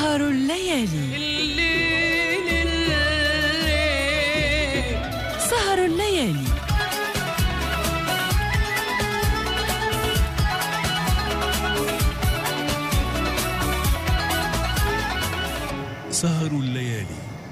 سهر الليالي. سهر الليالي. سهر الليالي.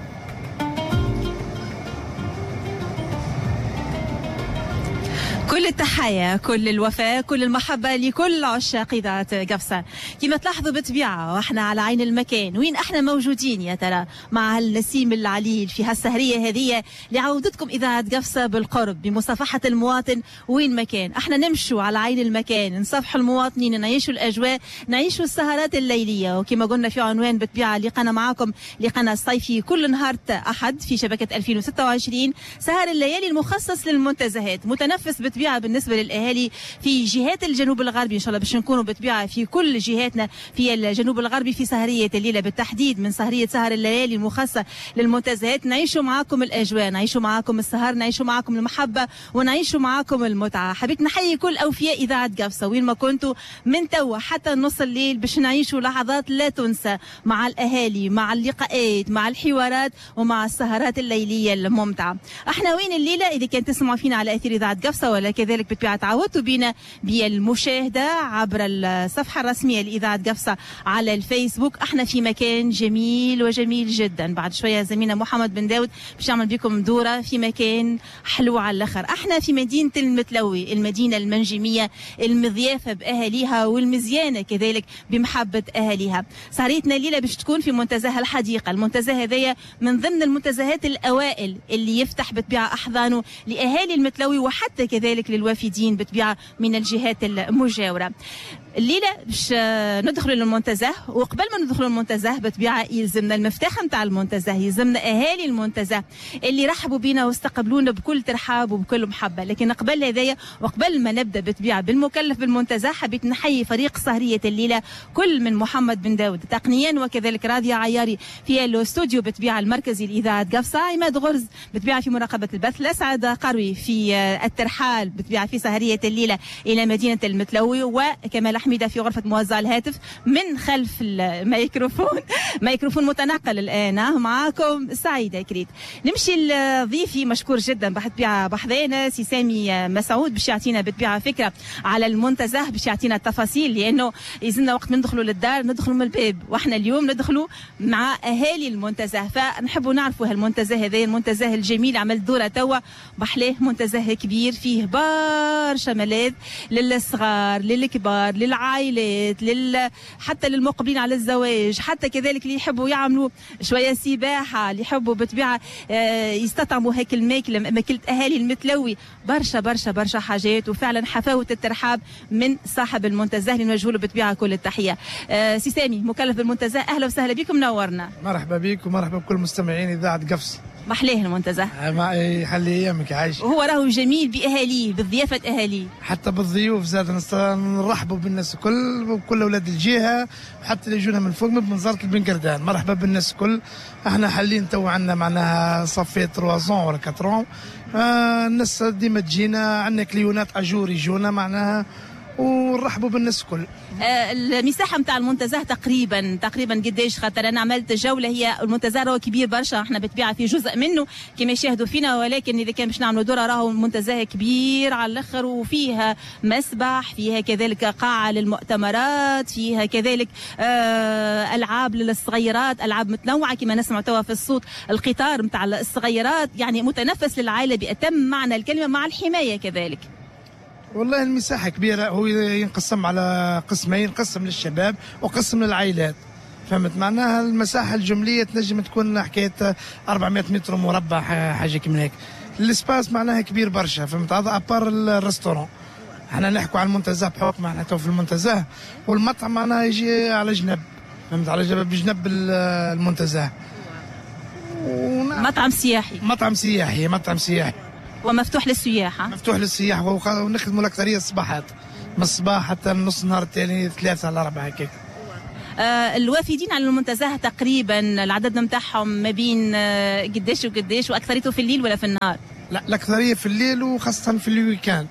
كل التحية، كل الوفاء، كل المحبة لكل عشاق إذاعة قفصة. كما تلاحظوا بالطبيعة واحنا على عين المكان، وين احنا موجودين يا ترى؟ مع النسيم العليل في هالسهرية هذه لعودتكم إذاعة قفصة بالقرب بمصافحة المواطن وين ما كان. احنا نمشوا على عين المكان، نصافحوا المواطنين، نعيشوا الأجواء، نعيشوا السهرات الليلية. وكما قلنا في عنوان بالطبيعة لقنا معكم لقنا الصيفي كل نهار أحد في شبكة 2026 سهر الليالي المخصص للمنتزهات، متنفس بالطبيعة بالنسبة للأهالي في جهات الجنوب الغربي. إن شاء الله باش نكونوا بالطبيعة في كل جهاتنا في الجنوب الغربي في سهرية الليلة بالتحديد من سهرية سهر الليالي المخصصة للمنتزهات. نعيشوا معاكم الأجواء، نعيشوا معاكم السهر، نعيشوا معاكم المحبة، ونعيشوا معاكم المتعة. حبيت نحيي كل أوفياء إذاعة قفصة وين ما كنتوا من توا حتى نص الليل باش نعيشوا لحظات لا تنسى مع الأهالي، مع اللقاءات، مع الحوارات، ومع السهرات الليلية الممتعة. احنا وين الليلة؟ إذا كنت تسمعوا فينا على أثير إذاعة قفصة ولا كذلك بالطبيعة تعودتوا بينا بالمشاهدة عبر الصفحة الرسمية لإذاعة قفصة على الفيسبوك. احنا في مكان جميل وجميل جدا. بعد شوية زميلنا محمد بن داود باش نعمل بكم دورة في مكان حلو على الآخر. احنا في مدينة المتلوي، المدينة المنجمية المضيافة بأهاليها والمزيانة كذلك بمحبة أهاليها. سهريتنا الليلة باش تكون في منتزه الحديقة. المنتزه هذايا من ضمن المنتزهات الأوائل اللي يفتح بالطبيعة أحضانه لأهالي المتلوي وحتى كذلك للوافدين بالطبيعة من الجهات المجاورة. الليلة باش ندخلوا للمنتزه، وقبل ما ندخلوا للمنتزه بالطبيعة يلزمنا المفتاح نتاع المنتزه، يلزمنا أهالي المنتزه اللي رحبوا بينا واستقبلونا بكل ترحاب وبكل محبة. لكن قبل هذايا وقبل ما نبدأ بالطبيعة بالمكلف بالمنتزه حبيت نحيي فريق سهرية الليلة كل من محمد بن داود تقنيا وكذلك راضية عياري في الاستوديو بالطبيعة المركزي لإذاعة قفصة، عماد غرز بالطبيعة في مراقبة البث، الأسعد قروي في الترحال بالطبيعة في سهرية الليلة إلى مدينة المتلوي، وكمال حميدة في غرفة موزع الهاتف من خلف الميكروفون ميكروفون متنقل الآن معاكم سعيدة كريت. نمشي لضيفي مشكور جدا بالطبيعة بحذانا سي سامي مسعود باش يعطينا بالطبيعة فكرة على المنتزه، باش يعطينا التفاصيل، لأنه يزلنا وقت ندخلوا للدار ندخلوا من الباب، واحنا اليوم ندخلوا مع أهالي المنتزه. فنحبوا نعرفوا هالمنتزه هذا المنتزه الجميل عمل دورة توا بحلاه، منتزه كبير فيه برشا ملاذ للصغار للكبار للعائلات حتى للمقبلين على الزواج، حتى كذلك اللي يحبوا يعملوا شويه سباحه، اللي يحبوا بالطبيعه يستطعموا هيك الماكله ماكله اهالي المتلوي. برشا برشا برشا حاجات، وفعلا حفاوه الترحاب من صاحب المنتزه اللي نوجه له بالطبيعه كل التحيه. سي سامي مكلف بالمنتزه، اهلا وسهلا بكم، منورنا. مرحبا بك ومرحبا بكل مستمعين اذاعه قفص. محلاه المنتزه، يحلي ايامك عايش. وهو راهو جميل باهاليه بضيافه اهاليه، حتى بالضيوف زاد نرحبوا بالناس الكل وكل اولاد الجهه، وحتى اللي يجونا من فوق من منظره البنكردان. مرحبا بالناس الكل. احنا حاليا تو عندنا معناها صفي 3 ولا 4 الناس ديما تجينا، عندنا كليونات اجور يجونا معناها، ونرحبوا بالناس الكل. المساحه نتاع المنتزه تقريبا قداش؟ خاطر انا عملت جوله، هي المنتزه راهو كبير برشا، احنا بالطبيعه في جزء منه كما يشاهدوا فينا، ولكن اذا كان باش نعملوا دوره راهو المنتزه كبير على الاخر، وفيها مسبح، فيها كذلك قاعه للمؤتمرات، فيها كذلك العاب للصغيرات، العاب متنوعه كما نسمع توا في الصوت، القطار نتاع الصغيرات، يعني متنفس للعائله باتم معنى الكلمه، مع الحمايه كذلك. والله المساحة كبيرة، هو ينقسم على قسمين، قسم للشباب وقسم للعائلات، فهمت معناها. المساحة الجملية تنجم تكون حكاية 400 متر مربع حاجة كم هيك. الاسباس معناها كبير برشا، فهمت، هذا ابار الريستورون. احنا نحكوا على المنتزه بحكم احنا تو في المنتزه، والمطعم معناها يجي على جنب، فهمت، على بجنب المنتزه. مطعم سياحي. مطعم سياحي ومفتوح للسياح. مفتوح للسياح، ونخدموا الأكثرية الصباحات، من الصباح حتى نص النهار الثاني 3 على 4 هكاك. الوافدين على المنتزه تقريبا العدد نتاعهم ما بين قداش وقداش، واكثريته في الليل ولا في النهار؟ لا، الاكثريه في الليل وخاصه في الويكاند.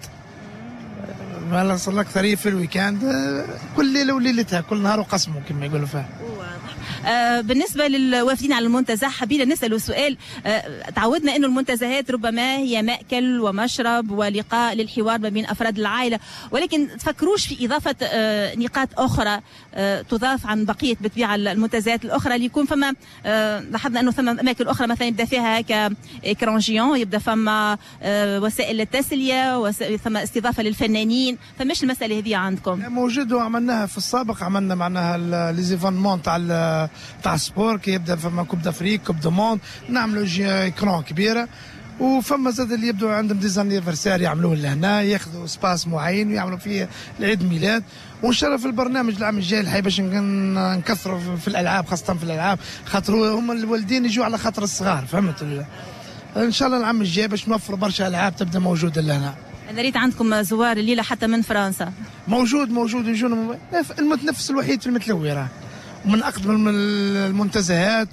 الاكثريه في الويكاند، كل ليله وليلتها، كل نهار وقسمه كما يقولوا فيها. بالنسبة للوافدين على المنتزه حبينا نسألوا سؤال. تعودنا أنه المنتزهات ربما هي مأكل ومشرب ولقاء للحوار ما بين أفراد العائلة، ولكن تفكروش في إضافة نقاط أخرى تضاف عن بقية بطبيعة المنتزهات الأخرى اللي يكون فما لاحظنا أنه ثم أماكن أخرى مثلا يبدأ فيها كإكران جيون، يبدأ فما وسائل التسلية، ثم استضافة للفنانين، فمش المسألة هذه عندكم؟ موجود وعملناها في السابق، عملنا معناها ليزيفونمون تاع السبور كي يبدا فما كوب دافريك كوب دو موند نعملوا اكران كبيره، وفما زاد اللي يبدو عندهم ديزانيفرسير يعملوه لهنا ياخذوا سباس معين ويعملوا فيه العيد ميلاد. وان شاء الله في البرنامج العام الجاي الحي باش نكثروا في الالعاب، خاصه في الالعاب خاطر هم الوالدين يجوا على خاطر الصغار، فهمت؟ ان شاء الله العام الجاي باش نوفروا برشا العاب تبدا موجوده لهنا. انا ريت عندكم زوار الليله حتى من فرنسا. موجود يجونا المتنفس الوحيد في المتلوي ومن اقدم المنتزهات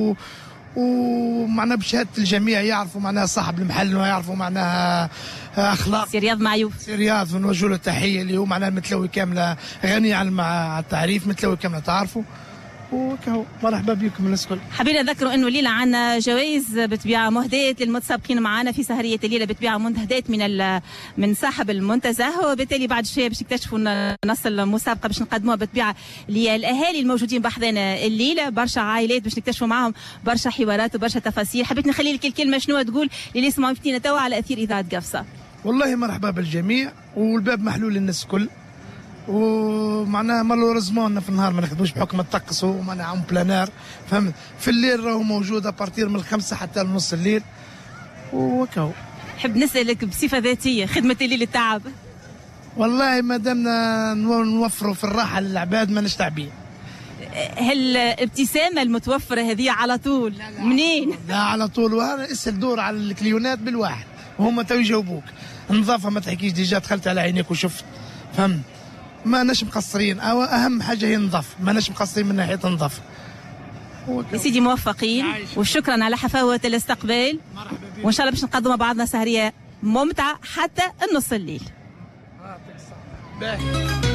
ومعناها بشهاده الجميع يعرفوا معناها صاحب المحل ويعرفوا معناها اخلاق سي رياض معيوف. سي رياض نوجه له التحيه اللي هو معناها المتلوي كامله غني عن التعريف، متلوي كامله تعرفوا. وكهو مرحبا بكم الناس الكل. حبينا نذكروا انه الليله عندنا جوائز بطبيعه مهداه للمتسابقين معنا في سهريه الليله بطبيعه مهداه من صاحب المنتزه، وبالتالي بعد شويه باش نكتشفوا نص المسابقه باش نقدموها بطبيعه للاهالي الموجودين بحذانا الليله، برشا عائلات باش نكتشفوا معهم برشا حوارات وبرشا تفاصيل. حبيت نخلي لك الكلمه شنو تقول اللي يسمعوا فينا توا على اثير اذاعه قفصه. والله مرحبا بالجميع والباب محلول للناس الكل، ومعناها مالوريزمون في النهار ما نخدموش بحكم الطقس ومعناها عم بلانار، فهمت؟ في الليل راهو موجود ابارتير من 5 حتى لنص الليل وكهو. نحب نسالك بصفه ذاتيه، خدمه الليل التعب؟ والله ما دامنا نوفروا في الراحه للعباد ما نشتعبين. هل الابتسامه المتوفره هذه على طول منين؟ لا على طول، وهذا اسال دور على الكليونات بالواحد وهم تو يجاوبوك. النظافه ما تحكيش، ديجا دخلت على عينيك وشفت، فهمت؟ ما ناش مقصرين، أو أهم حاجة هي النظافة، ما ناش مقصرين من ناحية النظافة. يا سيدي موفقين وشكرا على حفاوة الاستقبال، وإن شاء الله باش نقدموا مع بعضنا سهرية ممتعة حتى النص الليل.